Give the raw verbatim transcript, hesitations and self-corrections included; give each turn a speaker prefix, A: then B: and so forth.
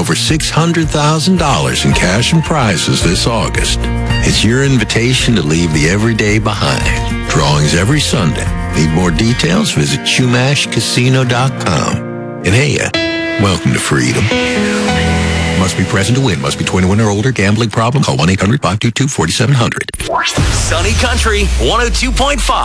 A: over six hundred thousand dollars in cash and prizes this August. It's your invitation to leave the everyday behind. Drawings every Sunday. Need more details? Visit chumash casino dot com. And hey, uh, welcome to freedom. Must be present to win. Must be twenty-one or older. Gambling problem? Call one eight hundred five two two four seven zero zero.
B: Sunny Country one oh two point five.